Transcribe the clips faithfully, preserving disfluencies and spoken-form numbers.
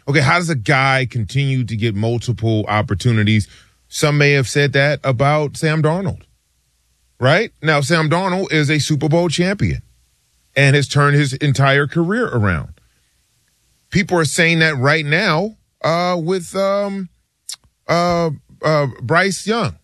Okay, how does a guy continue to get multiple opportunities? Some may have said that about Sam Darnold, right? Now, Sam Darnold is a Super Bowl champion and has turned his entire career around. People are saying that right now uh, with um, uh, uh, Bryce Young.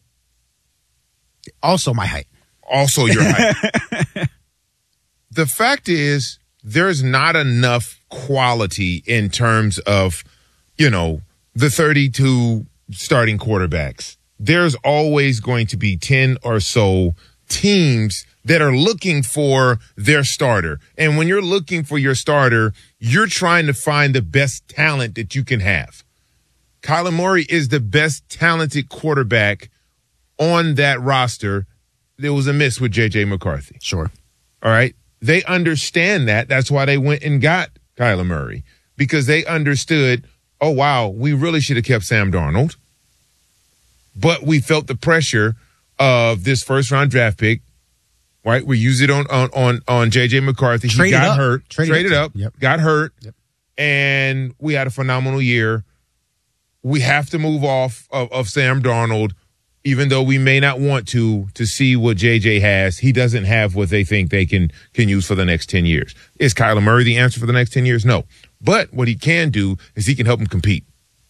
Also my height. Also your height. The fact is, there's not enough quality in terms of, you know, the thirty-two starting quarterbacks. There's always going to be ten or so teams that are looking for their starter. And when you're looking for your starter, you're trying to find the best talent that you can have. Kyler Murray is the best talented quarterback on that roster. There was a miss with J J McCarthy. Sure. All right. They understand that. That's why they went and got Kyler Murray, because they understood, oh, wow, we really should have kept Sam Darnold. But we felt the pressure of this first-round draft pick, right? We used it on on on, on J J McCarthy. He Traded got up. hurt. Traded Traded up. up. Yep. Got hurt. Yep. And we had a phenomenal year. We have to move off of, of Sam Darnold, even though we may not want to, to see what J J has. He doesn't have what they think they can can use for the next ten years. Is Kyler Murray the answer for the next ten years? No. But what he can do is he can help him compete.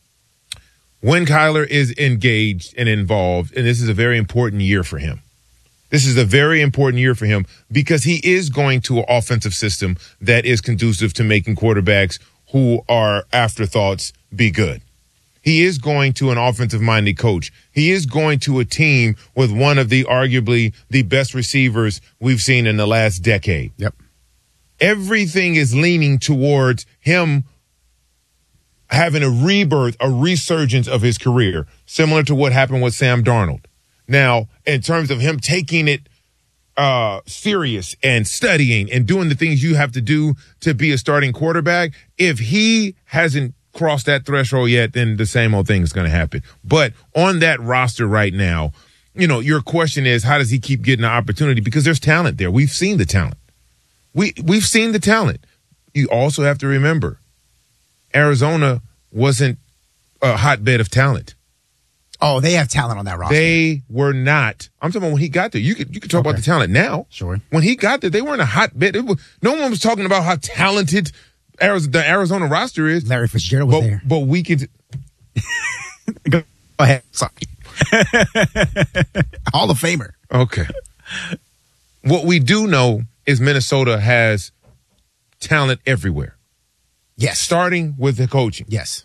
When Kyler is engaged and involved, and this is a very important year for him. This is a very important year for him because he is going to an offensive system that is conducive to making quarterbacks who are afterthoughts be good. He is going to an offensive-minded coach. He is going to a team with one of the arguably the best receivers we've seen in the last decade. Yep. Everything is leaning towards him having a rebirth, a resurgence of his career, similar to what happened with Sam Darnold. Now, in terms of him taking it uh, serious and studying and doing the things you have to do to be a starting quarterback, if he hasn't crossed that threshold yet, then the same old thing is going to happen. But on that roster right now, you know, your question is, how does he keep getting the opportunity? Because there's talent there. We've seen the talent. We, we've seen the talent. You also have to remember, Arizona wasn't a hotbed of talent. Oh, they have talent on that roster. They were not. I'm talking about when he got there. You could you could talk Okay. about the talent now. Sure. When he got there, they weren't a hotbed. It was, no one was talking about how talented Arizona, the Arizona roster is. Larry Fitzgerald was but, there. But we could. Go ahead. Sorry. Hall of Famer. Okay. What we do know is Minnesota has talent everywhere, Yes. starting with the coaching. Yes.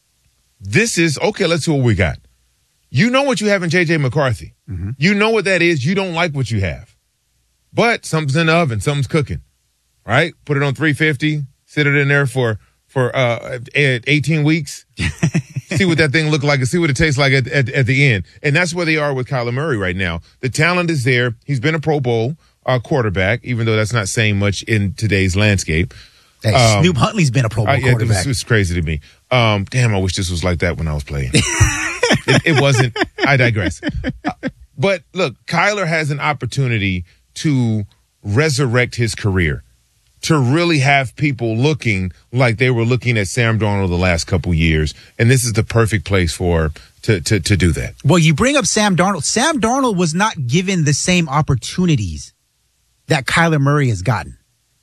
This is, okay, let's see what we got. You know what you have in J J McCarthy. Mm-hmm. You know what that is. You don't like what you have. But something's in the oven. Something's cooking. Right? Put it on three fifty. Sit it in there for, for uh, eighteen weeks. See what that thing look like and see what it tastes like at, at, at the end. And that's where they are with Kyler Murray right now. The talent is there. He's been a Pro Bowl uh, quarterback, even though that's not saying much in today's landscape. Hey, Um, Snoop Huntley's been a Pro Bowl I, yeah, it quarterback. was, it was crazy to me. Um, damn, I wish this was like that when I was playing. it, it wasn't. I digress. Uh, but look, Kyler has an opportunity to resurrect his career, to really have people looking like they were looking at Sam Darnold the last couple years. And this is the perfect place for to, to, to do that. Well, you bring up Sam Darnold. Sam Darnold was not given the same opportunities that Kyler Murray has gotten.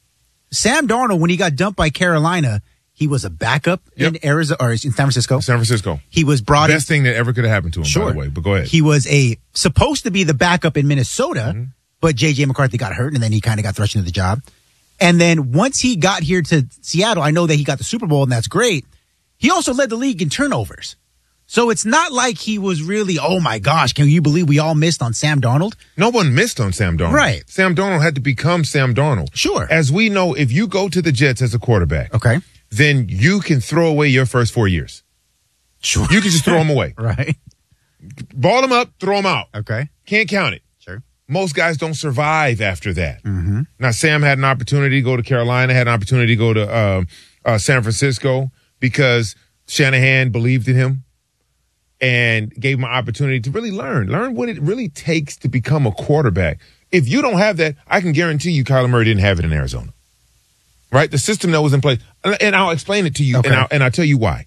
Sam Darnold, when he got dumped by Carolina, he was a backup Yep. in Arizona or in San Francisco. San Francisco. He was brought Best thing that ever could have happened to him, Sure. by the way. But go ahead. He was a supposed to be the backup in Minnesota, Mm-hmm. but J J McCarthy got hurt, and then he kind of got thrust into the job. And then once he got here to Seattle, I know that he got the Super Bowl, and that's great. He also led the league in turnovers. So it's not like he was really, oh my gosh, can you believe we all missed on Sam Darnold? No one missed on Sam Darnold. Right. Sam Darnold had to become Sam Darnold. Sure. As we know, if you go to the Jets as a quarterback, Okay. then you can throw away your first four years. Sure. You can just throw them away. Right. Ball them up, throw them out. Okay. Can't count it. Sure. Most guys don't survive after that. Mm-hmm. Now, Sam had an opportunity to go to Carolina, had an opportunity to go to uh, uh, San Francisco because Shanahan believed in him and gave him an opportunity to really learn, learn what it really takes to become a quarterback. If you don't have that, I can guarantee you Kyler Murray didn't have it in Arizona. Right? The system that was in place. And I'll explain it to you, Okay. and, I'll, and I'll tell you why.